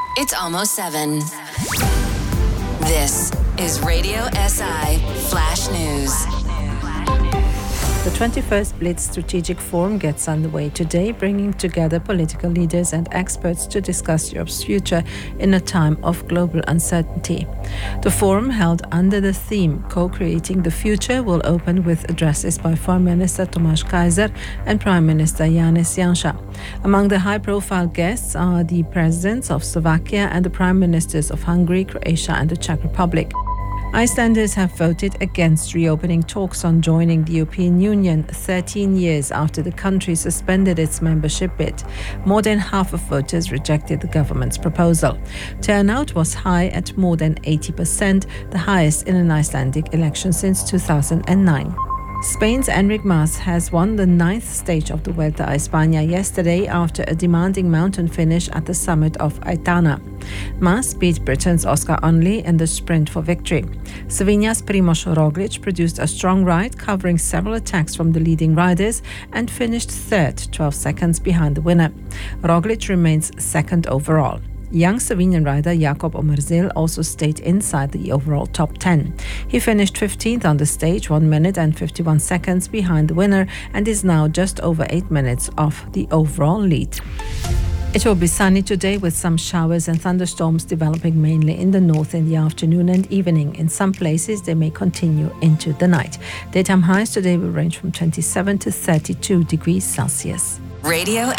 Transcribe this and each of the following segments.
It's almost 7. This is Radio SI Flash News. The 21st Blitz Strategic Forum gets underway today, bringing together political leaders and experts to discuss Europe's future in a time of global uncertainty. The forum, held under the theme Co-Creating the Future, will open with addresses by Foreign Minister Tomáš Kaiser and Prime Minister Janez Janša. Among the high-profile guests are the presidents of Slovakia and the prime ministers of Hungary, Croatia and the Czech Republic. Icelanders have voted against reopening talks on joining the European Union 13 years after the country suspended its membership bid. More than half of voters rejected the government's proposal. Turnout was high at more than 80%, the highest in an Icelandic election since 2009. Spain's Enric Mas has won the 9th stage of the Vuelta a España yesterday after a demanding mountain finish at the summit of Aitana. Mas beat Britain's Oscar Onley in the sprint for victory. Slovenia's Primož Roglič produced a strong ride, covering several attacks from the leading riders, and finished third, 12 seconds behind the winner. Roglič remains second overall. Young Slovenian rider Jakob Omerzeel also stayed inside the overall top 10. He finished 15th on the stage, 1 minute and 51 seconds behind the winner, and is now just over 8 minutes off the overall lead. It will be sunny today with some showers and thunderstorms developing mainly in the north in the afternoon and evening. In some places, they may continue into the night. Daytime highs today will range from 27 to 32 degrees Celsius. Radio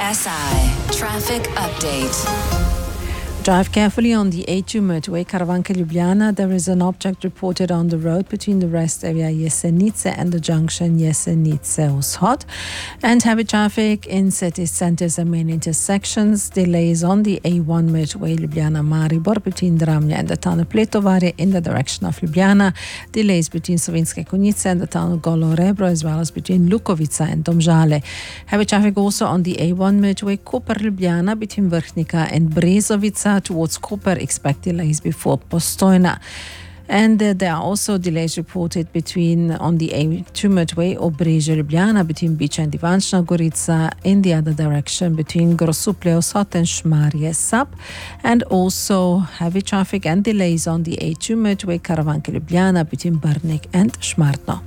SI Traffic Update. Drive carefully on the A2 motorway Karavanke-Ljubljana. There is an object reported on the road between the rest area Jesenice and the junction Jesenice-Vzhod. And heavy traffic in city centres and main intersections. Delays on the A1 motorway Ljubljana-Maribor between Dramlje and the town of Pletovarje in the direction of Ljubljana. Delays between Slovenske Konjice and the town of Golo Rebro, as well as between Lukovica and Domžale. Heavy traffic also on the A1 motorway Koper-Ljubljana between Vrhnika and Brezovica. Towards Koper, expect delays before Postojna. And there are also delays reported on the A2 motorway Obrežje-Ljubljana between Bič and Ivančna Gorica, in the other direction between Grosuplje-Vzhod and Šmarje-Sap, and also heavy traffic and delays on the A2 motorway Karavanke-Ljubljana between Brnik and Šmartno.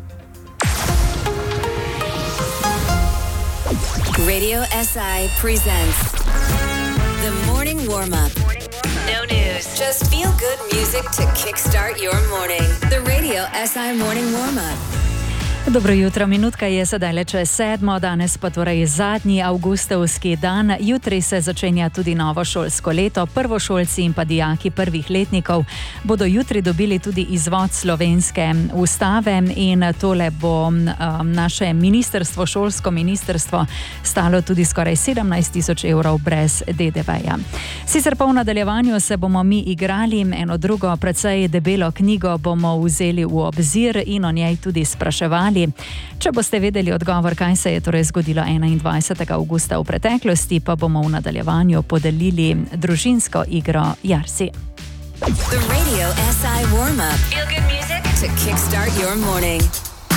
Radio SI presents The Morning Warm-Up. No news, just feel-good music to kickstart your morning. The Radio SI Morning Warm-Up. Dobro jutro, minutka je sedaj le čez 7, danes pa torej zadnji avgustovski dan. Jutri se začenja tudi novo šolsko leto. Prvošolci in pa dijaki prvih letnikov bodo jutri dobili tudi izvod slovenske ustave in tole bo naše ministrstvo, šolsko ministrstvo, stalo tudi skoraj 17 000 evrov brez DDV-ja. Sicer pa v nadaljevanju se bomo mi igrali, eno drugo precej debelo knjigo bomo vzeli v obzir in o njej tudi spraševali. Če boste vedeli odgovor, kaj se je torej zgodilo 21. avgusta v preteklosti, pa bomo v nadaljevanju podelili družinsko igro Jarsi. The Radio SI Warm-Up. Feel good music to kickstart your morning.